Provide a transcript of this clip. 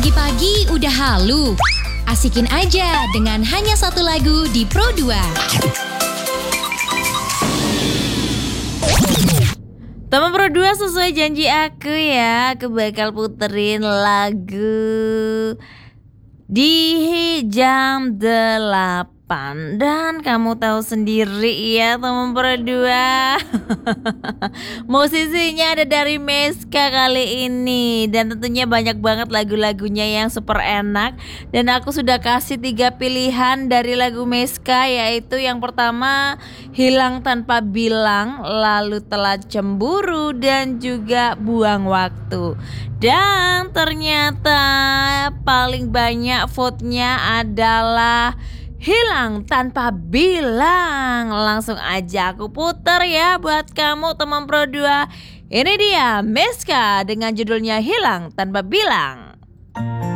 Pagi-pagi udah halu. Asikin aja dengan hanya satu lagu di Pro 2. Teman Pro 2, sesuai janji aku ya, aku bakal puterin lagu di jam 8. Dan kamu tahu sendiri ya teman Pro 2, musisinya ada dari Meska kali ini. Dan tentunya banyak banget lagu-lagunya yang super enak. Dan aku sudah kasih 3 pilihan dari lagu Meska, yaitu yang pertama Hilang Tanpa Bilang, lalu Telat Cemburu, dan juga Buang Waktu. Dan ternyata paling banyak vote-nya adalah Hilang Tanpa Bilang. Langsung aja aku putar ya buat kamu teman Pro 2. Ini dia Meska dengan judulnya Hilang Tanpa Bilang.